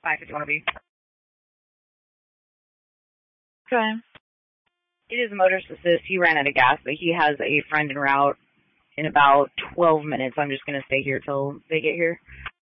551B. Okay. It is a motorist assist. He ran out of gas, but he has a friend en route in about 12 minutes. I'm just going to stay here till they get here.